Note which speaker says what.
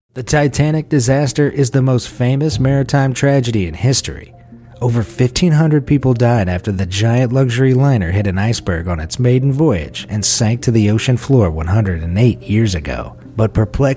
Speaker 1: The Titanic disaster is the most famous maritime tragedy in history. Over 1,500 people died after the giant luxury liner hit an iceberg on its maiden voyage and sank to the ocean floor 108 years ago. But perplexing